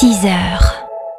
6h.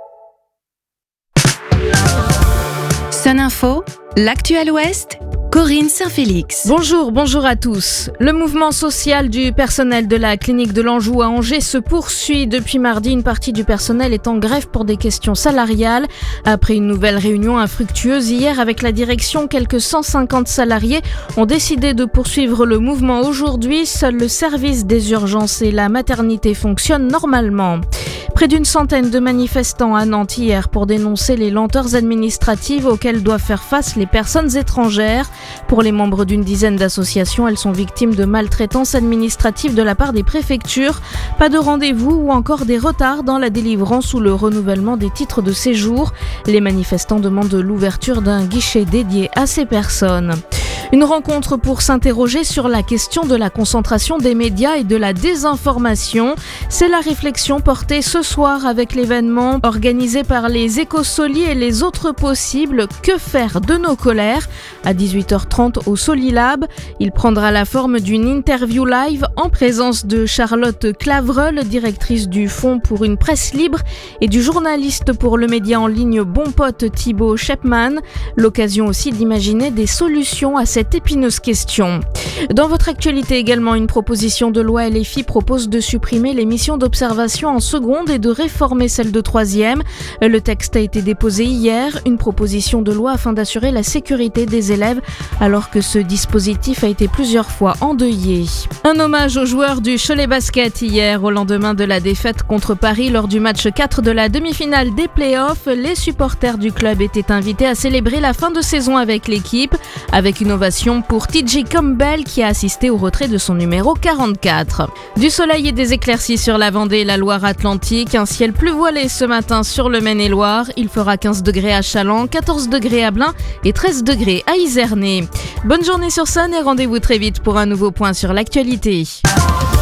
Sun Info, l'actu à l'Ouest, Corinne Saint-Félix. Bonjour à tous. Le mouvement social du personnel de la clinique de l'Anjou à Angers se poursuit. Depuis mardi, une partie du personnel est en grève pour des questions salariales. Après une nouvelle réunion infructueuse hier avec la direction, quelques 150 salariés ont décidé de poursuivre le mouvement aujourd'hui. Seul le service des urgences et la maternité fonctionnent normalement. Près d'une centaine de manifestants à Nantes hier pour dénoncer les lenteurs administratives auxquelles doivent faire face les personnes étrangères. Pour les membres d'une dizaine d'associations, elles sont victimes de maltraitance administrative de la part des préfectures, pas de rendez-vous ou encore des retards dans la délivrance ou le renouvellement des titres de séjour. Les manifestants demandent l'ouverture d'un guichet dédié à ces personnes. Une rencontre pour s'interroger sur la question de la concentration des médias et de la désinformation. C'est la réflexion portée ce soir avec l'événement organisé par les Écosolis et les autres possibles. Que faire de nos colères ? À 18h30 au Solilab. Il prendra la forme d'une interview live en présence de Charlotte Clavreul, directrice du Fonds pour une presse libre, et du journaliste pour le média en ligne Bon Pote Thibaut Shepman. L'occasion aussi d'imaginer des solutions à cette épineuse question. Dans votre actualité également, une proposition de loi LFI propose de supprimer les missions d'observation en seconde et de réformer celles de troisième. Le texte a été déposé hier, une proposition de loi afin d'assurer la sécurité des élèves alors que ce dispositif a été plusieurs fois endeuillé. Un hommage aux joueurs du Cholet Basket hier au lendemain de la défaite contre Paris lors du match 4 de la demi-finale des playoffs. Les supporters du club étaient invités à célébrer la fin de saison avec l'équipe, avec une ovation pour TJ Campbell qui a assisté au retrait de son numéro 44. Du soleil et des éclaircies sur la Vendée et la Loire-Atlantique, un ciel plus voilé ce matin sur le Maine-et-Loire. Il fera 15 degrés à Challans, 14 degrés à Blain et 13 degrés à Izernay. Bonne journée sur Sun et rendez-vous très vite pour un nouveau point sur l'actualité.